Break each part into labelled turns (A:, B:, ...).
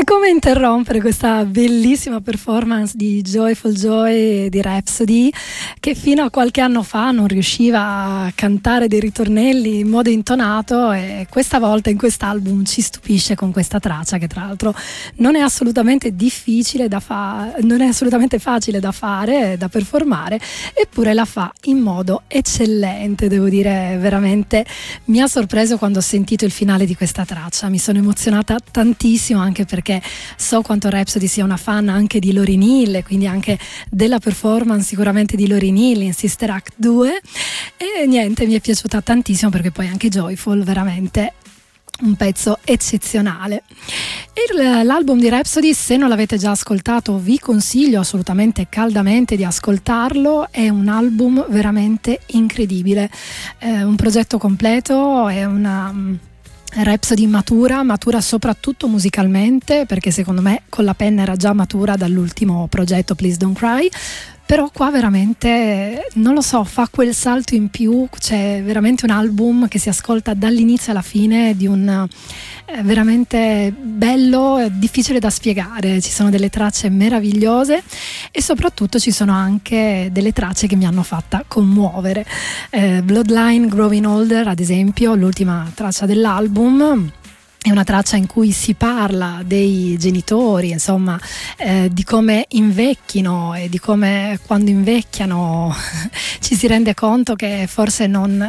A: Come interrompere questa bellissima performance di Joyful Joy di Rhapsody, che fino a qualche anno fa non riusciva a cantare dei ritornelli in modo intonato, e questa volta in quest'album ci stupisce con questa traccia che tra l'altro non è assolutamente difficile non è assolutamente facile da fare, da performare, eppure la fa in modo eccellente. Devo dire, veramente mi ha sorpreso quando ho sentito il finale di questa traccia, mi sono emozionata tantissimo, anche perché so quanto Rhapsody sia una fan anche di Lauryn Hill e quindi anche della performance sicuramente di Lauryn Hill in Sister Act 2, e niente, mi è piaciuta tantissimo, perché poi anche Joyful veramente un pezzo eccezionale. L'album di Rhapsody, se non l'avete già ascoltato, vi consiglio assolutamente caldamente di ascoltarlo. È un album veramente incredibile, è un progetto completo, è una Rhapsody matura soprattutto musicalmente, perché secondo me con la penna era già matura dall'ultimo progetto Please Don't Cry, però qua veramente, non lo so, fa quel salto in più. C'è veramente un album che si ascolta dall'inizio alla fine, di un veramente bello, difficile da spiegare. Ci sono delle tracce meravigliose e soprattutto ci sono anche delle tracce che mi hanno fatta commuovere. Bloodline Growing Older, ad esempio, l'ultima traccia dell'album, è una traccia in cui si parla dei genitori, insomma, di come invecchino e di come quando invecchiano ci si rende conto che forse non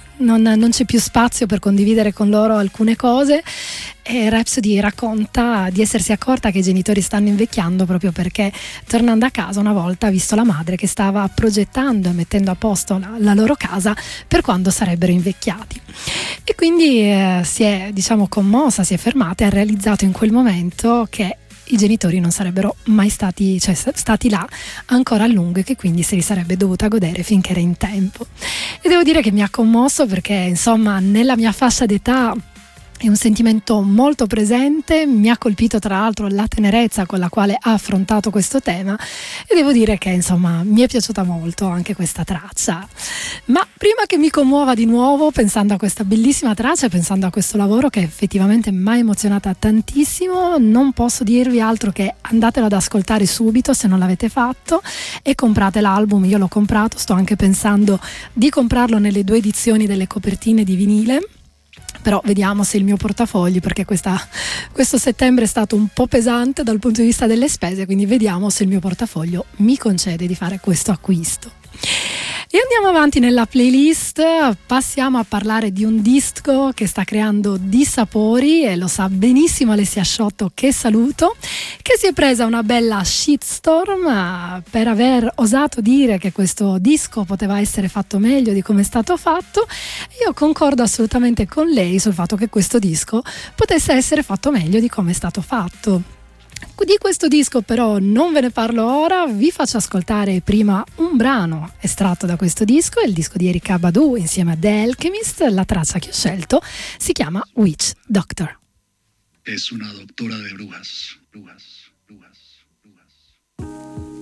A: c'è più spazio per condividere con loro alcune cose. E Rhapsody racconta di essersi accorta che i genitori stanno invecchiando proprio perché, tornando a casa, una volta ha visto la madre che stava progettando e mettendo a posto la loro casa per quando sarebbero invecchiati, e quindi si è, diciamo, commossa, si è fermata e ha realizzato in quel momento che i genitori non sarebbero mai stati là ancora a lungo, e che quindi se li sarebbe dovuta godere finché era in tempo. E devo dire che mi ha commosso, perché insomma nella mia fascia d'età è un sentimento molto presente. Mi ha colpito tra l'altro la tenerezza con la quale ha affrontato questo tema, e devo dire che insomma mi è piaciuta molto anche questa traccia. Ma prima che mi commuova di nuovo pensando a questa bellissima traccia e pensando a questo lavoro che effettivamente mi ha emozionata tantissimo, non posso dirvi altro che andatelo ad ascoltare subito se non l'avete fatto, e comprate l'album. Io l'ho comprato, sto anche pensando di comprarlo nelle 2 edizioni delle copertine di vinile, però vediamo se il mio portafoglio, perché questo settembre è stato un po' pesante dal punto di vista delle spese, quindi vediamo se il mio portafoglio mi concede di fare questo acquisto. E andiamo avanti nella playlist, passiamo a parlare di un disco che sta creando dissapori, e lo sa benissimo Alessia Sciotto, che saluto, che si è presa una bella shitstorm per aver osato dire che questo disco poteva essere fatto meglio di come è stato fatto. Io concordo assolutamente con lei sul fatto che questo disco potesse essere fatto meglio di come è stato fatto. Di questo disco però non ve ne parlo ora, vi faccio ascoltare prima un brano estratto da questo disco, è il disco di Erykah Badu insieme a The Alchemist. La traccia che ho scelto si chiama Witch Doctor.
B: Es una doctora de brujas.